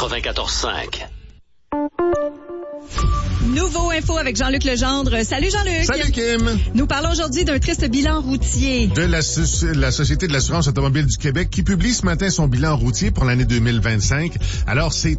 94.5. Nouveau info avec Jean-Luc Legendre. Salut Jean-Luc. Salut Kim. Nous parlons aujourd'hui d'un triste bilan routier. De la Société de l'assurance automobile du Québec qui publie ce matin son bilan routier pour l'année 2025. Alors, c'est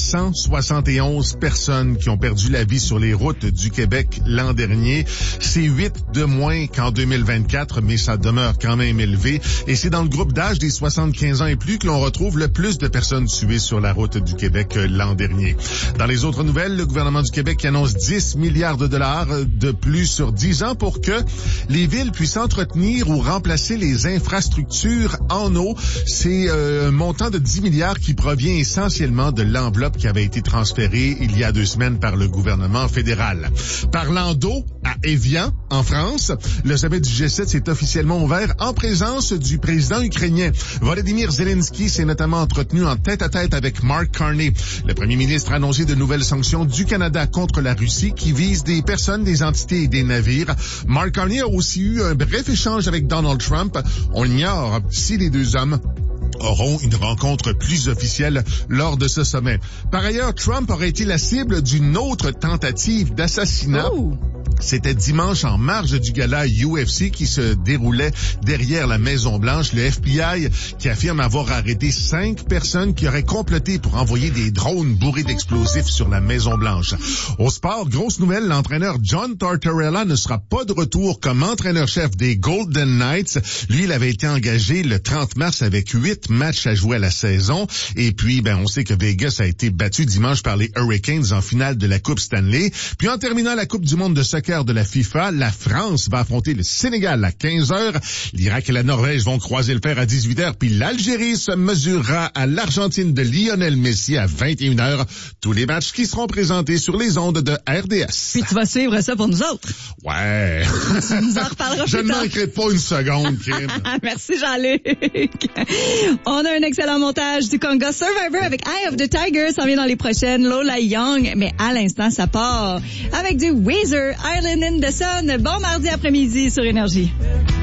371 personnes qui ont perdu la vie sur les routes du Québec l'an dernier. C'est 8 de moins qu'en 2024, mais ça demeure quand même élevé. Et c'est dans le groupe d'âge des 75 ans et plus que l'on retrouve le plus de personnes tuées sur la route du Québec l'an dernier. Dans les autres nouvelles, le gouvernement du Québec annonce 10 milliards de dollars de plus sur 10 ans pour que les villes puissent entretenir ou remplacer les infrastructures en eau. C'est un montant de 10 milliards qui provient essentiellement de l'enveloppe qui avait été transférée il y a 2 semaines par le gouvernement fédéral. Parlant d'eau, à Évian, en France, le sommet du G7 s'est officiellement ouvert en présence du président ukrainien. Volodymyr Zelensky s'est notamment entretenu en tête-à-tête avec Mark Carney. Le premier ministre a annoncé de nouvelles sanctions du Canada contre la Russie qui visent des personnes, des entités et des navires. Mark Carney a aussi eu un bref échange avec Donald Trump. On ignore si les deux hommes auront une rencontre plus officielle lors de ce sommet. Par ailleurs, Trump aurait été la cible d'une autre tentative d'assassinat. Oh. C'était dimanche en marge du gala UFC qui se déroulait derrière la Maison-Blanche. Le FBI qui affirme avoir arrêté 5 personnes qui auraient comploté pour envoyer des drones bourrés d'explosifs sur la Maison-Blanche. Au sport, grosse nouvelle, l'entraîneur John Tortorella ne sera pas de retour comme entraîneur-chef des Golden Knights. Lui, il avait été engagé le 30 mars avec 8 matchs à jouer à la saison. Et puis, on sait que Vegas a été battu dimanche par les Hurricanes en finale de la Coupe Stanley. Puis en terminant la Coupe du monde de soccer de la FIFA, la France va affronter le Sénégal à 15h. L'Irak et la Norvège vont croiser le fer à 18h. Puis l'Algérie se mesurera à l'Argentine de Lionel Messi à 21h. Tous les matchs qui seront présentés sur les ondes de RDS. Puis tu vas suivre ça pour nous autres. Ouais. Tu nous en reparleras Je plus ne tard. manquerai pas une seconde, Kim. Merci Jean-Luc. On a un excellent montage du Conga Survivor avec Eye of the Tiger. Ça vient dans les prochaines. Lola Young. Mais à l'instant, ça part avec du Weezer, Island in the Sun. Bon mardi après-midi sur Énergie.